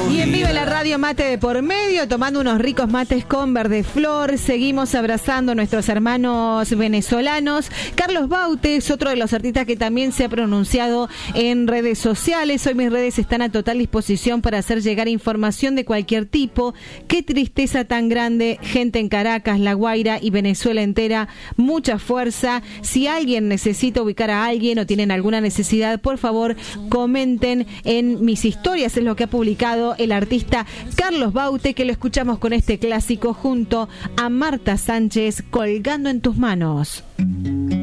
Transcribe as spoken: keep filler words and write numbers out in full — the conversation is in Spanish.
Y en Vive la Radio Mate de por medio, tomando unos ricos mates con Verde Flor, seguimos abrazando a nuestros hermanos venezolanos. Carlos Baute es otro de los artistas que también se ha pronunciado en redes sociales. Hoy mis redes están a total disposición para hacer llegar información de cualquier tipo. Qué tristeza tan grande, gente en Caracas, La Guaira y Venezuela entera, mucha fuerza. Si alguien necesita ubicar a alguien o tienen alguna necesidad, por favor, comenten en mis historias. Es lo que ha publicado el artista Carlos Baute, que lo escuchamos con este clásico junto a Marta Sánchez, Colgando en tus manos.